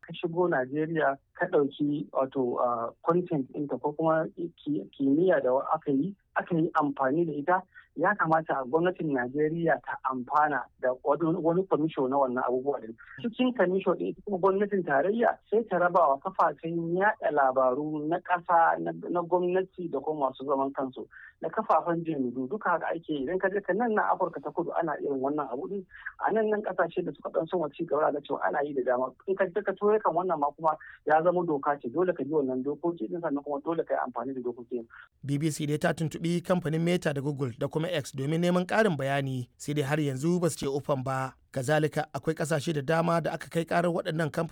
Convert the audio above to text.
ka shigo Najeriya ka ɗauki wato content ɗinta ko kuma kimiyya da aka yi amfani da ita, ya kamata gwamnatin Najeriya ta amfana da wani kwamisho na wannan abubuwa din. Cikin kwamisho ɗin kuma gwamnatin tarayya sai ta raba wa kafafen yaɗa labaru na ƙasa na gwamnati da kuma masu zaman kansu da kafafen jaridu duka haka ake idan ka je ka nan na Afirka ta Kudu ana irin wannan abu din, a nan ƙasashe da suka ɗan son ci gaba da cewa ana yi da dama. In ka je ka ture kan wannan ma kuma ya zama doka ce, dole ka bi wannan dokoki din sannan kuma dole ka yi amfani da dokokin. BBC dai ta tuntuɓi kamfanin Meta da Google da kuma X domin neman ƙarin bayani, sai dai har yanzu ba su ce ufan ba. Kazalika akwai ƙasashe da dama da aka kai ƙarar waɗannan kamfanoni